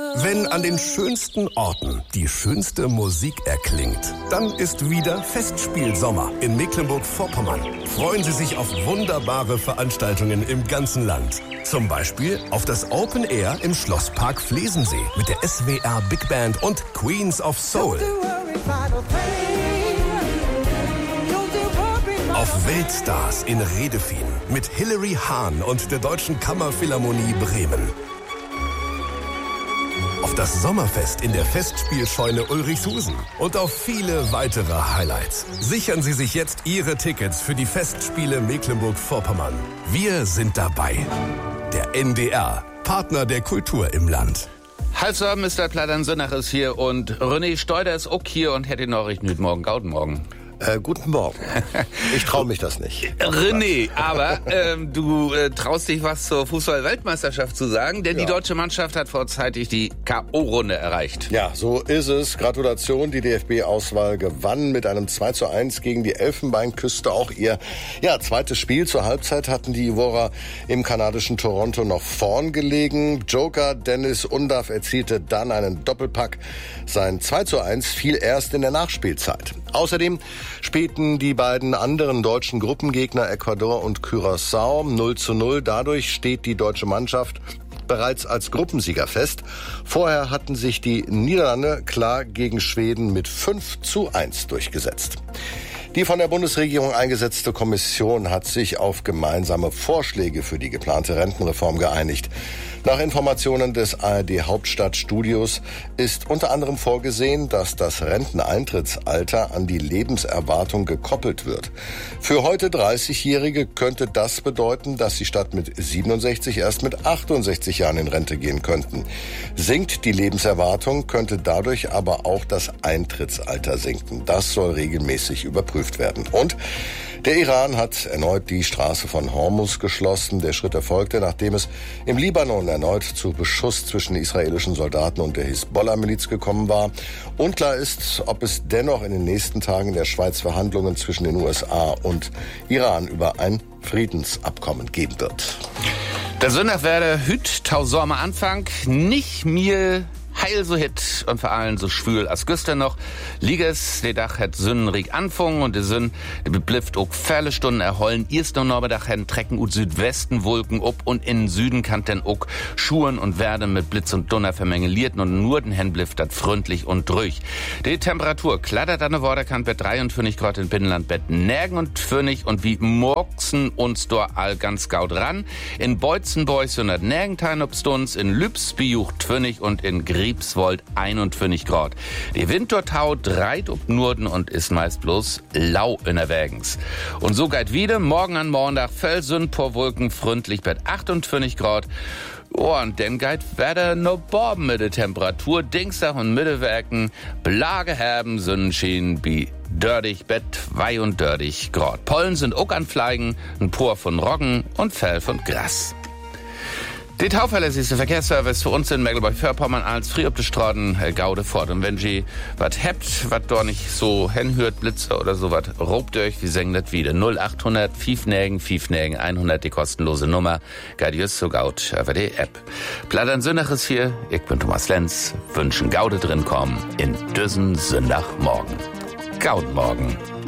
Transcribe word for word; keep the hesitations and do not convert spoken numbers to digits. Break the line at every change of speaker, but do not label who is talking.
Wenn an den schönsten Orten die schönste Musik erklingt, dann ist wieder Festspielsommer in Mecklenburg-Vorpommern. Freuen Sie sich auf wunderbare Veranstaltungen im ganzen Land. Zum Beispiel auf das Open Air im Schlosspark Flesensee mit der S W R Big Band und Queens of Soul. Auf Weltstars in Redefien mit Hilary Hahn und der Deutschen Kammerphilharmonie Bremen. Auf das Sommerfest in der Festspielscheune Ulrichshusen und auf viele weitere Highlights. Sichern Sie sich jetzt Ihre Tickets für die Festspiele Mecklenburg-Vorpommern. Wir sind dabei. Der N D R, Partner der Kultur im Land.
Hallo, Mister Plattern-Sönnach ist hier und René Steuder ist auch hier und hätte Nachrichten heute Morgen. Gauten Morgen.
Äh, guten Morgen. Ich traue mich das nicht.
René, aber ähm, du äh, traust dich was zur Fußball-Weltmeisterschaft zu sagen, denn ja. Die deutsche Mannschaft hat vorzeitig die K O-Runde erreicht.
Ja, so ist es. Gratulation, die D F B-Auswahl gewann mit einem zwei zu eins gegen die Elfenbeinküste. Auch ihr ja, zweites Spiel. Zur Halbzeit hatten die Ivorer im kanadischen Toronto noch vorn gelegen. Joker Dennis Undav erzielte dann einen Doppelpack. Sein zwei zu eins fiel erst in der Nachspielzeit. Außerdem spielten die beiden anderen deutschen Gruppengegner Ecuador und Curaçao null zu null. Dadurch steht die deutsche Mannschaft bereits als Gruppensieger fest. Vorher hatten sich die Niederlande klar gegen Schweden mit fünf zu eins durchgesetzt. Die von der Bundesregierung eingesetzte Kommission hat sich auf gemeinsame Vorschläge für die geplante Rentenreform geeinigt. Nach Informationen des A R D-Hauptstadtstudios ist unter anderem vorgesehen, dass das Renteneintrittsalter an die Lebenserwartung gekoppelt wird. Für heute dreißigjährige könnte das bedeuten, dass sie statt mit siebenundsechzig erst mit achtundsechzig Jahren in Rente gehen könnten. Sinkt die Lebenserwartung, könnte dadurch aber auch das Eintrittsalter sinken. Das soll regelmäßig überprüft werden. Und der Iran hat erneut die Straße von Hormuz geschlossen. Der Schritt erfolgte, nachdem es im Libanon erneut zu Beschuss zwischen israelischen Soldaten und der Hisbollah-Miliz gekommen war. Unklar ist, ob es dennoch in den nächsten Tagen in der Schweiz Verhandlungen zwischen den U S A und Iran über ein Friedensabkommen geben wird.
Der Sonntag werde hüt tausend Anfang nicht mir heil so hit und vor allem so schwül als gestern noch. Liges, der Dach hat Sünnenrig anfangen und der Sünn beblifft auch viele Stunden erholen. Erst noch Norberdach hen trecken und Südwesten Wolken ob und in Süden kann denn auch Schuren und werden mit Blitz und Donner vermengelierten und nur den hen blifft dat freundlich und ruhig. Die Temperatur klattert an der Worderkant bei dreiundfünfzig Grad in Binnenland, Bett Närgen und Pfönnig und wie Morgsen uns dort all ganz gaut ran. In Beutzenbois hundert Närgentein obstuns, in Lübs bejucht Pfönnig und in Griebswold einundfünfzig Grad. Die Wind dort haut dreit ob Norden und ist meist bloß lau in der Wägens. Und so geht wieder morgen an Montag Felsün por Wolken freundlich bei achtundfünfzig Grad. Oh, und dann geht Wetter no Borben mit der Temperatur. Dienstag und Mittelwerken Blage herben Sonnenschein wie dördig Bett zweiunddörtig Grad. Pollen sind auch an Fleigen, ein Por von Roggen und Fell von Gras. Der tauverlässigste Verkehrsservice für uns in Mecklenburg-Vorpommern als früh auf die Straßen äh, Gaude fort. Und wenn Sie was habt, was da nicht so hinhört, Blitzer oder so was, robt euch, wie sengen das wieder. null achthundert, Fiefnägen, Fiefnägen, hundert, die kostenlose Nummer. Geht just so gaut über die App. Plattern-Sönnach ist hier, ich bin Thomas Lenz, wünschen Gaude drin kommen in düssen Sonntagmorgen. Gaut morgen.